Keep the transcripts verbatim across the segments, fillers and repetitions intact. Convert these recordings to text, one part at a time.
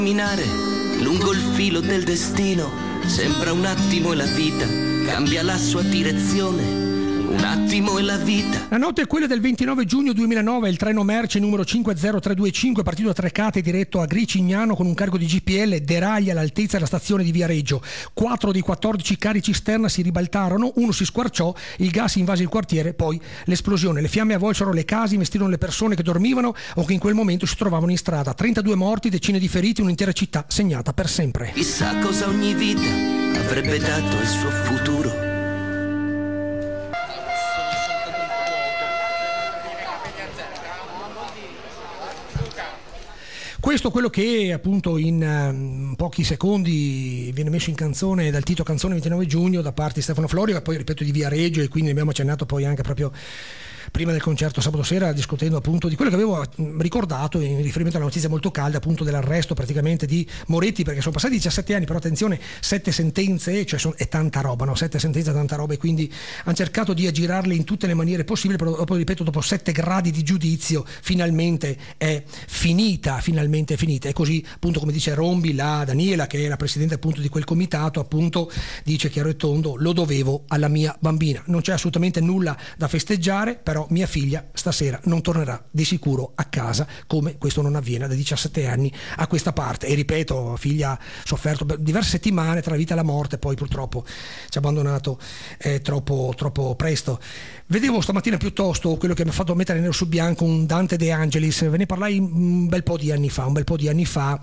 Camminare lungo il filo del destino, sembra un attimo e la vita cambia la sua direzione. Un attimo e la vita. La notte è quella del ventinove giugno duemilanove. Il treno merci numero cinque zero tre due cinque, partito da Trecate diretto a Gricignano con un carico di G P L, deraglia all'altezza della stazione di Viareggio. Quattro dei quattordici carri cisterna si ribaltarono, uno si squarciò, il gas invase il quartiere, poi l'esplosione. Le fiamme avvolsero le case, investirono le persone che dormivano o che in quel momento si trovavano in strada. trentadue morti, decine di feriti, un'intera città segnata per sempre. Chissà cosa ogni vita avrebbe dato il suo futuro. Questo è quello che appunto in um, pochi secondi viene messo in canzone dal titolo Canzone ventinove giugno da parte di Stefano Florio, e poi ripeto di Viareggio, e quindi abbiamo accennato poi anche proprio prima del concerto sabato sera, discutendo appunto di quello che avevo ricordato in riferimento alla notizia molto calda appunto dell'arresto praticamente di Moretti, perché sono passati diciassette anni, però attenzione, sette sentenze, cioè sono, è tanta roba, no? Sette sentenze, tanta roba, e quindi hanno cercato di aggirarle in tutte le maniere possibili, però dopo, ripeto, dopo sette gradi di giudizio finalmente è finita, finalmente è finita, e così appunto come dice Rombi, la Daniela, che è la presidente appunto di quel comitato, appunto dice chiaro e tondo: lo dovevo alla mia bambina, non c'è assolutamente nulla da festeggiare, però mia figlia stasera non tornerà di sicuro a casa, come questo non avviene da diciassette anni a questa parte. E ripeto, figlia ha sofferto per diverse settimane tra la vita e la morte, poi purtroppo ci ha abbandonato eh, troppo, troppo presto. Vedevo stamattina piuttosto quello che mi ha fatto mettere nero su bianco un Dante De Angelis, ve ne parlai un bel po' di anni fa, un bel po' di anni fa,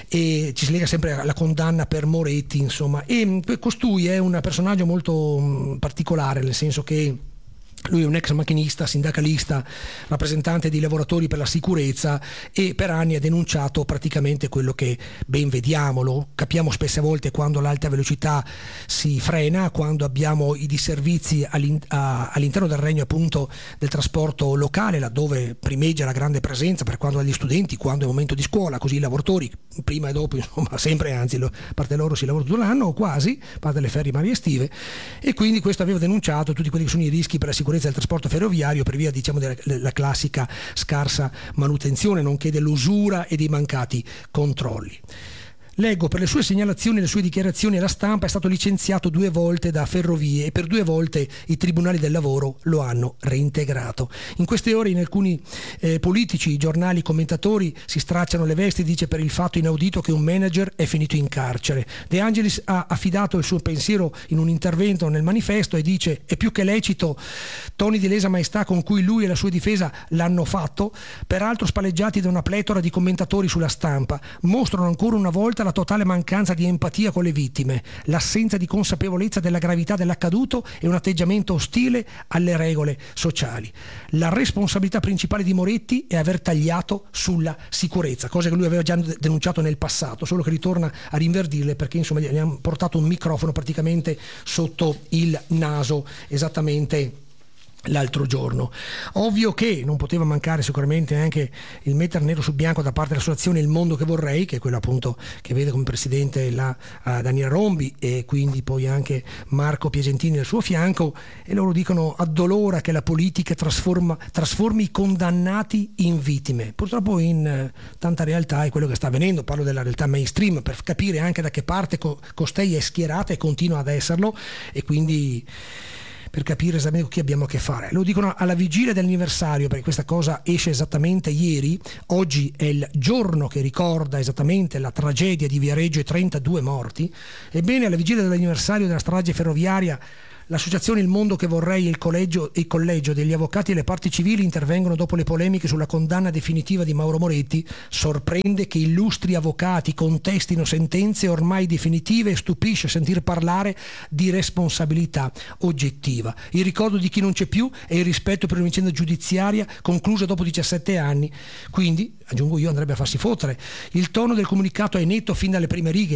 e ci si lega sempre alla condanna per Moretti, insomma, e costui è un personaggio molto particolare, nel senso che lui è un ex macchinista, sindacalista, rappresentante di lavoratori per la sicurezza, e per anni ha denunciato praticamente quello che ben vediamolo, capiamo spesse volte quando l'alta velocità si frena, quando abbiamo i disservizi all'interno del regno appunto del trasporto locale, laddove primeggia la grande presenza per quanto agli studenti, quando è momento di scuola, così i lavoratori prima e dopo, insomma sempre, anzi a parte loro si lavora tutto l'anno o quasi, a parte le ferie marie estive, e quindi questo aveva denunciato tutti quelli che sono i rischi per la sicurezza del trasporto ferroviario per via, diciamo, della, della classica scarsa manutenzione, nonché dell'usura e dei mancati controlli. Leggo: per le sue segnalazioni e le sue dichiarazioni alla stampa è stato licenziato due volte da Ferrovie e per due volte i tribunali del lavoro lo hanno reintegrato. In queste ore in alcuni eh, politici, giornali, commentatori si stracciano le vesti, dice, per il fatto inaudito che un manager è finito in carcere. De Angelis ha affidato il suo pensiero in un intervento nel Manifesto e dice: è più che lecito toni di lesa maestà con cui lui e la sua difesa l'hanno fatto, peraltro spalleggiati da una pletora di commentatori sulla stampa, mostrano ancora una volta la totale mancanza di empatia con le vittime, l'assenza di consapevolezza della gravità dell'accaduto e un atteggiamento ostile alle regole sociali. La responsabilità principale di Moretti è aver tagliato sulla sicurezza, cosa che lui aveva già denunciato nel passato, solo che ritorna a rinverdirle perché insomma gli hanno portato un microfono praticamente sotto il naso esattamente l'altro giorno. Ovvio che non poteva mancare sicuramente anche il mettere nero su bianco da parte dell'associazione Il Mondo che Vorrei, che è quello appunto che vede come presidente la uh, Daniela Rombi e quindi poi anche Marco Piacentini al suo fianco, e loro dicono: addolora che la politica trasforma, trasformi i condannati in vittime. Purtroppo in uh, tanta realtà è quello che sta avvenendo, parlo della realtà mainstream per capire anche da che parte co- costei è schierata e continua ad esserlo, e quindi per capire esattamente con chi abbiamo a che fare. Lo dicono alla vigilia dell'anniversario, perché questa cosa esce esattamente ieri. Oggi è il giorno che ricorda esattamente la tragedia di Viareggio e trentadue morti. Ebbene, alla vigilia dell'anniversario della strage ferroviaria, l'associazione Il Mondo che Vorrei e il collegio, il collegio degli avvocati e le parti civili intervengono dopo le polemiche sulla condanna definitiva di Mauro Moretti. Sorprende che illustri avvocati contestino sentenze ormai definitive e stupisce sentir parlare di responsabilità oggettiva. Il ricordo di chi non c'è più e il rispetto per una vicenda giudiziaria conclusa dopo diciassette anni. Quindi, aggiungo io, andrebbe a farsi fottere. Il tono del comunicato è netto fin dalle prime righe.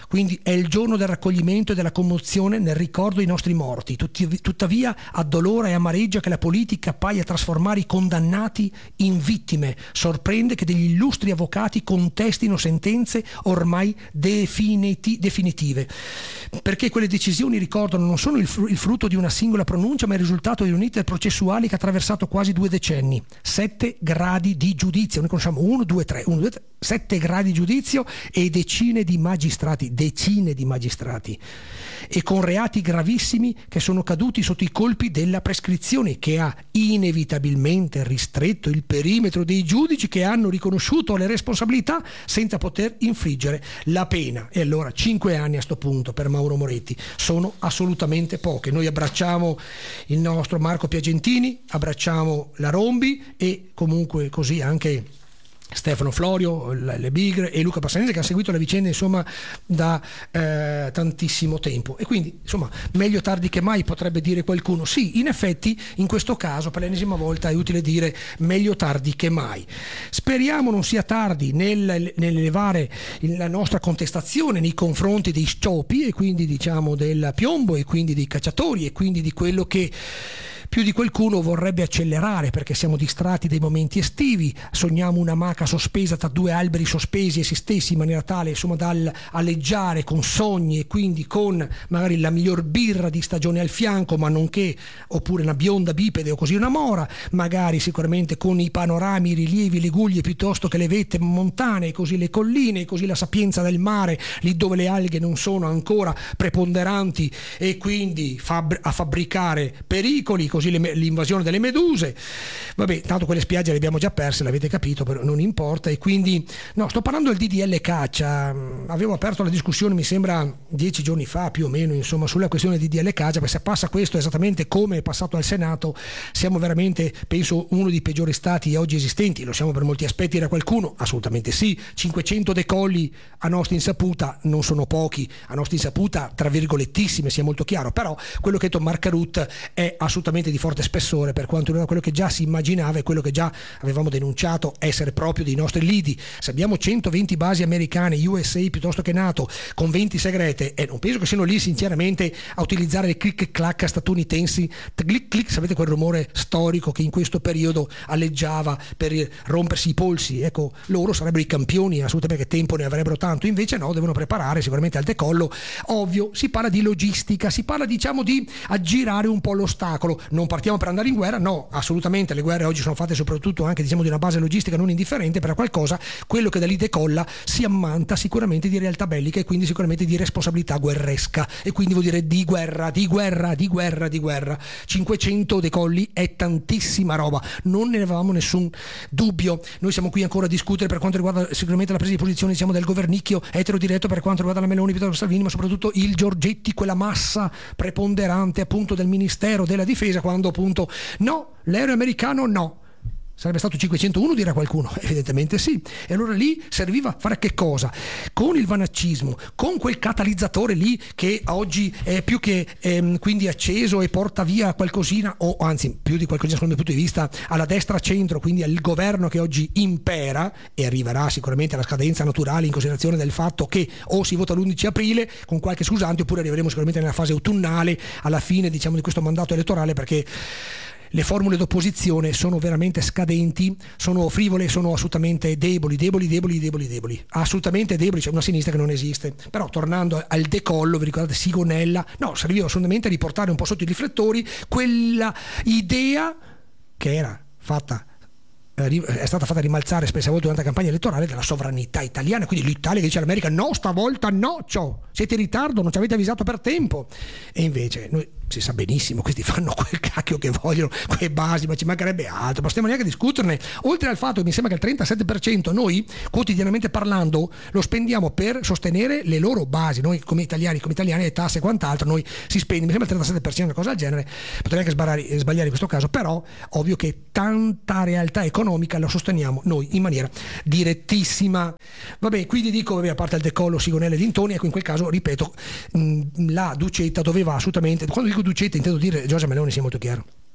quindi è il giorno del raccoglimento e della commozione nel ricordo dei nostri morti. Tuttavia addolora e amareggia che la politica paia trasformare i condannati in vittime. Sorprende che degli illustri avvocati contestino sentenze ormai definiti- definitive, perché quelle decisioni, ricordano, non sono il, fr- il frutto di una singola pronuncia, ma il risultato di un iter processuale che ha attraversato quasi due decenni. Sette gradi di giudizio, noi conosciamo uno, due, tre, uno, due, tre, sette gradi di giudizio e decine di magistrati, decine di magistrati, e con reati gravissimi che sono caduti sotto i colpi della prescrizione, che ha inevitabilmente ristretto il perimetro dei giudici che hanno riconosciuto le responsabilità senza poter infliggere la pena. E allora cinque anni a sto punto per Mauro Moretti sono assolutamente poche. Noi abbracciamo il nostro Marco Piagentini, abbracciamo la Rombi e comunque così anche Stefano Florio, Le Bigre e Luca Passanese, che ha seguito la vicenda insomma da eh, tantissimo tempo. E quindi insomma meglio tardi che mai, potrebbe dire qualcuno. Sì, in effetti in questo caso per l'ennesima volta è utile dire meglio tardi che mai. Speriamo non sia tardi nel, nell'elevare la nostra contestazione nei confronti dei scioppi e quindi diciamo del piombo e quindi dei cacciatori e quindi di quello che più di qualcuno vorrebbe accelerare, perché siamo distratti dai momenti estivi, sogniamo un'amaca sospesa tra due alberi sospesi essi stessi in maniera tale insomma da alleggiare con sogni e quindi con magari la miglior birra di stagione al fianco, ma nonché oppure una bionda bipede o così una mora, magari sicuramente con i panorami, i rilievi, le guglie piuttosto che le vette montane, così le colline, così la sapienza del mare lì dove le alghe non sono ancora preponderanti e quindi fab- a fabbricare pericoli, così le, l'invasione delle meduse. Vabbè, tanto quelle spiagge le abbiamo già perse, l'avete capito, però non importa. E quindi no, sto parlando del D D L caccia. Avevo aperto la discussione mi sembra dieci giorni fa più o meno insomma sulla questione del D D L caccia, perché se passa questo esattamente come è passato al Senato siamo veramente, penso, uno dei peggiori stati oggi esistenti. Lo siamo per molti aspetti, era qualcuno? Assolutamente sì. Cinquecento decolli a nostra insaputa non sono pochi, a nostra insaputa tra virgolettissime, sia molto chiaro, però quello che ha detto Mark Rutte è assolutamente di forte spessore per quanto riguarda quello che già si immaginava e quello che già avevamo denunciato essere proprio dei nostri lidi. Se abbiamo centoventi basi americane, U S A piuttosto che NATO, con venti segrete, e non penso che siano lì sinceramente a utilizzare le click clack statunitensi, click click, sapete quel rumore storico che in questo periodo alleggiava per rompersi i polsi, ecco, loro sarebbero i campioni assolutamente, perché tempo ne avrebbero tanto, invece no, devono preparare sicuramente al decollo. Ovvio, si parla di logistica, si parla diciamo di aggirare un po' l'ostacolo. Non partiamo per andare in guerra, no, assolutamente, le guerre oggi sono fatte soprattutto anche diciamo di una base logistica non indifferente, per qualcosa quello che da lì decolla si ammanta sicuramente di realtà bellica e quindi sicuramente di responsabilità guerresca, e quindi vuol dire di guerra, di guerra, di guerra, di guerra. cinquecento decolli è tantissima roba, non ne avevamo nessun dubbio. Noi siamo qui ancora a discutere per quanto riguarda sicuramente la presa di posizione diciamo del governicchio eterodiretto per quanto riguarda la Meloni piuttosto che Salvini, ma soprattutto il Giorgetti, quella massa preponderante appunto del Ministero della Difesa, quando appunto no, l'aereo americano no. Sarebbe stato cinquecentouno, dirà qualcuno, evidentemente sì. E allora lì serviva fare che cosa? Con il vanaccismo, con quel catalizzatore lì che oggi è più che ehm, quindi acceso e porta via qualcosina, o anzi più di qualcosina dal mio punto di vista alla destra centro, quindi al governo che oggi impera e arriverà sicuramente alla scadenza naturale in considerazione del fatto che o si vota l'undici aprile con qualche scusante, oppure arriveremo sicuramente nella fase autunnale alla fine diciamo di questo mandato elettorale, perché le formule d'opposizione sono veramente scadenti, sono frivole, sono assolutamente deboli, deboli, deboli, deboli, deboli, assolutamente deboli. C'è una sinistra che non esiste. Però tornando al decollo, vi ricordate Sigonella? No, serviva assolutamente a riportare un po' sotto i riflettori quella idea che era fatta, è stata fatta rimalzare spesse volte durante la campagna elettorale, della sovranità italiana, quindi l'Italia che dice all'America no, stavolta no, ciò, siete in ritardo, non ci avete avvisato per tempo. E invece noi si sa benissimo, questi fanno quel cacchio che vogliono, quei basi, ma ci mancherebbe altro, ma stiamo neanche a discuterne. Oltre al fatto che mi sembra che il trentasette per cento noi quotidianamente parlando lo spendiamo per sostenere le loro basi, noi come italiani, come italiani, le tasse e quant'altro, noi si spende, mi sembra il trentasette per cento, una cosa del genere. Potrei anche sbagliare, sbagliare in questo caso, però ovvio che tanta realtà economica la sosteniamo noi in maniera direttissima. Vabbè, quindi dico, vabbè, a parte il decollo, Sigonella e Dintoni, ecco, in quel caso ripeto, mh, la Ducetta doveva assolutamente, quando dico Ducetta intendo dire Giorgia Meloni, sia molto chiaro,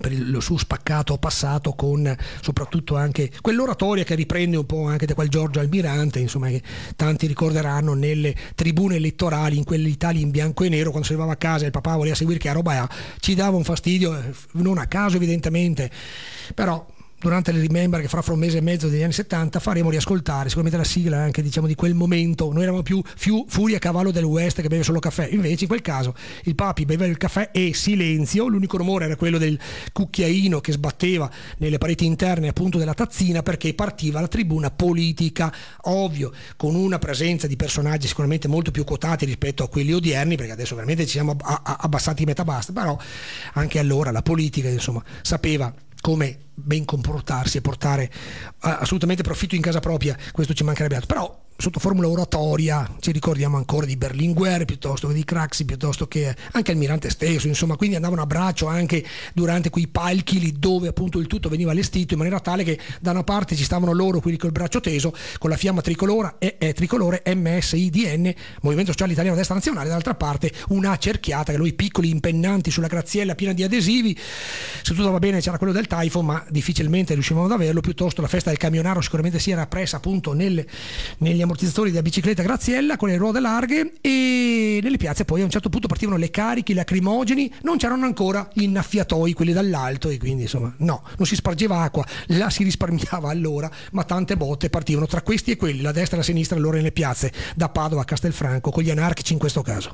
per il, lo suo spaccato passato, con soprattutto anche quell'oratoria che riprende un po' anche da quel Giorgio Almirante, insomma, che tanti ricorderanno nelle tribune elettorali, in quell'Italia in bianco e nero, quando si arrivava a casa e il papà voleva seguire che roba è, ci dava un fastidio, non a caso evidentemente, però durante le Remember, che farà fra un mese e mezzo degli anni settanta, faremo riascoltare sicuramente la sigla anche, diciamo, di quel momento. Noi eravamo più, più Furia a cavallo del West che beve solo caffè, invece in quel caso il Papi beveva il caffè e silenzio, l'unico rumore era quello del cucchiaino che sbatteva nelle pareti interne appunto della tazzina, perché partiva la tribuna politica, ovvio, con una presenza di personaggi sicuramente molto più quotati rispetto a quelli odierni, perché adesso veramente ci siamo abbassati metà basta, però anche allora la politica, insomma, sapeva come ben comportarsi e portare assolutamente profitto in casa propria, questo ci mancherebbe altro. Però sotto formula oratoria ci ricordiamo ancora di Berlinguer piuttosto che di Craxi, piuttosto che anche Almirante stesso, insomma, quindi andavano a braccio anche durante quei palchi lì dove appunto il tutto veniva allestito in maniera tale che da una parte ci stavano loro, quelli col braccio teso con la fiamma tricolore e eh, tricolore M S I D N, Movimento Sociale Italiano Destra Nazionale, dall'altra parte una cerchiata che noi piccoli impennanti sulla graziella piena di adesivi. Se tutto va bene c'era quello del Taifo, ma difficilmente riuscivamo ad averlo, piuttosto la festa del camionaro sicuramente si era presa appunto nel, negli ammortizzatori della bicicletta Graziella con le ruote larghe, e nelle piazze poi a un certo punto partivano le carichi lacrimogeni, non c'erano ancora gli innaffiatoi, quelli dall'alto, e quindi insomma no, non si spargeva acqua, la si risparmiava allora, ma tante botte partivano tra questi e quelli, la destra e la sinistra allora nelle piazze, da Padova a Castelfranco, con gli anarchici in questo caso.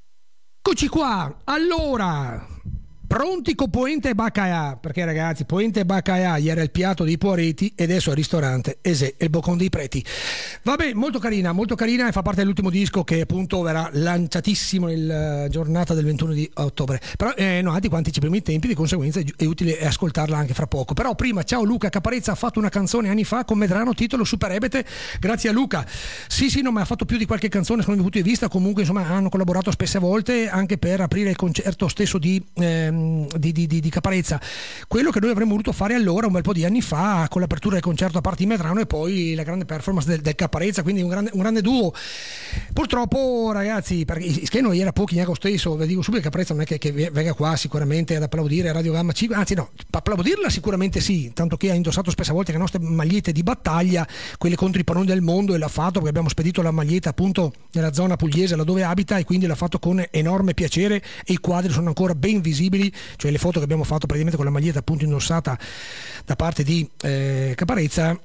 Eccoci qua, allora pronti con Poente e Baccaia, perché ragazzi Poente e Baccaia era il piatto dei Poareti e adesso al ristorante Esè e il Boccon dei Preti. Vabbè, molto carina, molto carina, e fa parte dell'ultimo disco che appunto verrà lanciatissimo nella giornata del ventuno di ottobre. Però eh, no, di quanti ci primi tempi, di conseguenza è utile ascoltarla anche fra poco. Però prima, ciao Luca, Caparezza ha fatto una canzone anni fa con Medrano, titolo Super Ebete, grazie a Luca. Sì sì, no, ma ha fatto più di qualche canzone secondo il mio punto di vista, comunque insomma hanno collaborato spesse volte anche per aprire il concerto stesso di ehm, Di, di, di, di Caparezza, quello che noi avremmo voluto fare allora un bel po' di anni fa con l'apertura del concerto a parte di Medrano e poi la grande performance del, del Caparezza, quindi un grande, un grande duo. Purtroppo ragazzi, perché che noi era pochi neanche stesso, vi dico subito, Caparezza non è che, che venga qua sicuramente ad applaudire Radio Gamma cinque, anzi no, applaudirla sicuramente sì, tanto che ha indossato spesse volte le nostre magliette di battaglia, quelle contro i pannoni del mondo, e l'ha fatto perché abbiamo spedito la maglietta appunto nella zona pugliese laddove abita, e quindi l'ha fatto con enorme piacere, e i quadri sono ancora ben visibili, cioè le foto che abbiamo fatto praticamente con la maglietta appunto indossata da parte di eh, Caparezza,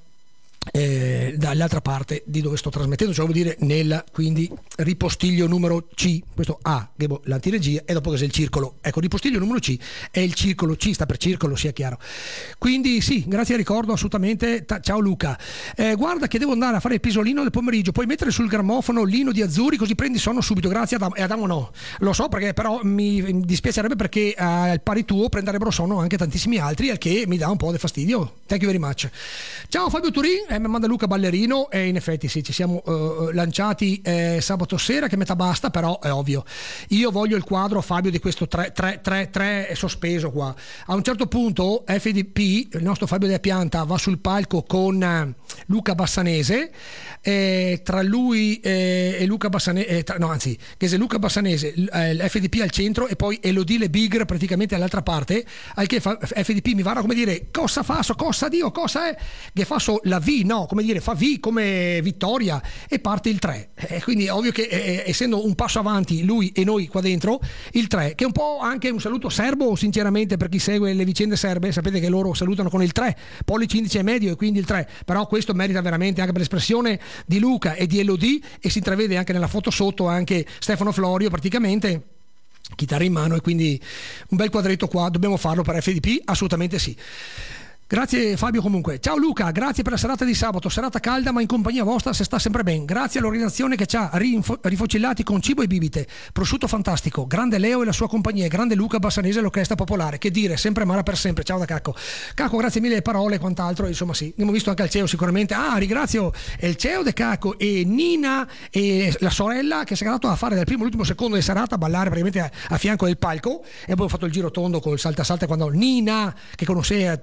eh, dall'altra parte di dove sto trasmettendo, cioè vuol dire nella quindi ripostiglio numero C, questo A che è l'antiregia, e dopo che c'è il circolo, ecco, ripostiglio numero C è il circolo, C sta per circolo, sia chiaro. Quindi sì, grazie al ricordo assolutamente. Ta- ciao Luca, eh, guarda che devo andare a fare il pisolino del pomeriggio, puoi mettere sul grammofono Lino di Azzurri così prendi sonno subito, grazie Adamo. E Adamo no, lo so, perché però mi, mi dispiacerebbe perché eh, al pari tuo prenderebbero sonno anche tantissimi altri, al che mi dà un po' di fastidio. Thank you very much. Ciao Fabio Turin, eh, mi manda Luca Ballerino, e in effetti sì, ci siamo uh, lanciati eh, sabato sera, che metà basta, però è ovvio, io voglio il quadro Fabio di questo tre tre tre tre sospeso qua. A un certo punto F D P, il nostro Fabio della Pianta, va sul palco con uh, Luca Bassanese, eh, tra lui eh, e Luca Bassanese, eh, tra, no anzi che se Luca Bassanese, eh, l'F D P al centro e poi Elodie Bigre praticamente all'altra parte, al che fa, F D P mi va come dire cosa fa, so, cosa Dio, cosa è, che fa so, la V, no, come dire, fa V come vittoria, e parte il tre, eh, quindi ovvio che eh, essendo un passo avanti lui e noi qua dentro, il tre, che è un po' anche un saluto serbo, sinceramente, per chi segue le vicende serbe, sapete che loro salutano con il tre, pollice, indice e medio, e quindi il tre, però questo merita veramente anche per l'espressione di Luca e di Elodie, e si intravede anche nella foto sotto anche Stefano Florio praticamente chitarra in mano, e quindi un bel quadretto qua dobbiamo farlo per F D P, assolutamente sì. Grazie Fabio comunque. Ciao Luca, grazie per la serata di sabato, serata calda ma in compagnia vostra, se sta sempre ben. Grazie all'organizzazione che ci ha rinfo- rifocillati con cibo e bibite, prosciutto fantastico, grande Leo e la sua compagnia, grande Luca Bassanese e l'orchestra popolare, che dire, sempre Mara per sempre. Ciao da Cacco. Cacco, grazie mille le parole e quant'altro, insomma sì, abbiamo visto anche al C E O sicuramente. Ah, ringrazio il C E O de Cacco e Nina e la sorella che si è andato a fare dal primo all'ultimo secondo di serata a ballare praticamente a, a fianco del palco, e poi ho fatto il giro tondo col salta salta quando Nina, che conosceva e che insomma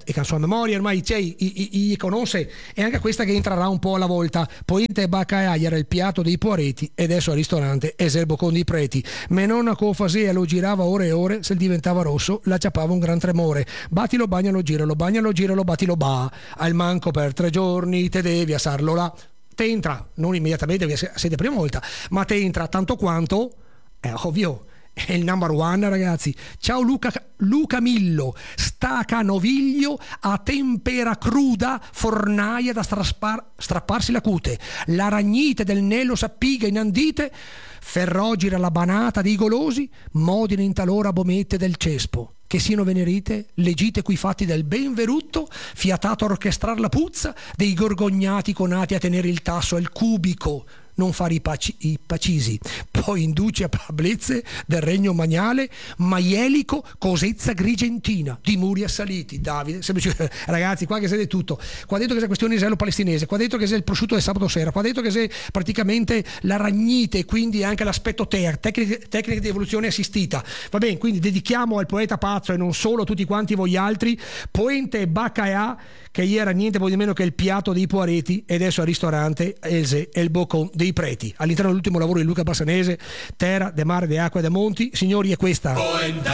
memoria ormai c'è, i, i, i conosce, e anche questa che entrerà un po' alla volta. Pointe e Baccaia era il piatto dei Poareti e adesso al ristorante è il boccon dei preti. Me nonna Cofasea lo girava ore e ore, se diventava rosso la ciappava un gran tremore. Battilo, bagnalo, giralo, bagnalo, giralo, battilo, ba. Al manco per tre giorni te devi assarlo là. Te entra, non immediatamente, siete prima volta, ma te entra tanto quanto, è ovvio, è il number one, ragazzi. Ciao Luca, Luca Millo, stacanoviglio a tempera cruda, fornaia da straspar, strapparsi la cute, la ragnite del Nello s'appiga in andite, ferroggira la banata dei golosi, modina in talora bomette del cespo. Che siano venerite, legite quei fatti del ben verutto, fiatato a orchestrar la puzza, dei gorgognati conati a tenere il tasso al cubico, non fare i, paci, i pacisi, poi induce a pablezze del regno maniale, maielico, cosezza grigentina, di muri assaliti. Davide, semplice, ragazzi, qua che siete tutto, qua dentro che c'è questione israelo-palestinese, qua dentro che c'è il prosciutto del sabato sera, qua dentro che c'è praticamente la ragnite, quindi anche l'aspetto ter, tecniche, tecniche di evoluzione assistita. Va bene, quindi dedichiamo al poeta pazzo e non solo a tutti quanti voi altri, Poente e Baccaia, che ieri era niente po' di meno che il piatto dei Poareti e adesso al ristorante Else e il boccon dei preti. All'interno dell'ultimo lavoro di Luca Bassanese, Terra, de Mare, de Acqua e de Monti, signori, è questa.